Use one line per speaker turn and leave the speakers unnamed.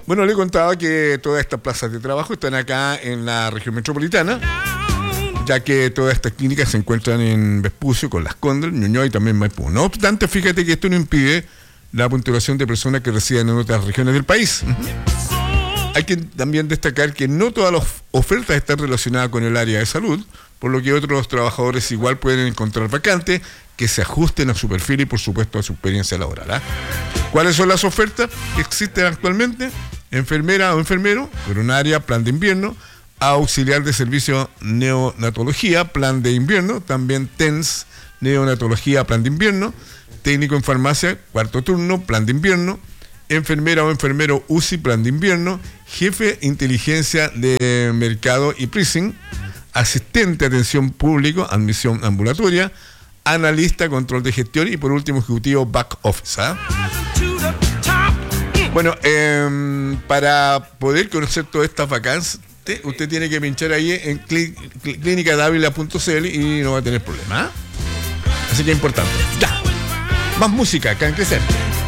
Bueno, le contaba que todas estas plazas de trabajo están acá en la región metropolitana, ya que todas estas clínicas se encuentran en Vespucio, con Las Condes, Ñuñoa y también Maipú. No obstante, fíjate que esto no impide la puntuación de personas que residen en otras regiones del país. Hay que también destacar que no todas las ofertas están relacionadas con el área de salud, por lo que otros trabajadores igual pueden encontrar vacantes que se ajusten a su perfil y por supuesto a su experiencia laboral. ¿Cuáles son las ofertas que existen actualmente? Enfermera o enfermero, coronaria, plan de invierno, auxiliar de servicio neonatología, plan de invierno, también TENS, neonatología, plan de invierno, técnico en farmacia, cuarto turno, plan de invierno, enfermera o enfermero UCI, plan de invierno, jefe inteligencia de mercado y pricing, asistente de atención público, admisión ambulatoria, analista, control de gestión y por último ejecutivo back office. Bueno, para poder conocer todas estas vacantes, usted tiene que pinchar ahí en clinicadavila.cl y no va a tener problema. Así que es importante. Ya, más música acá en Crecer.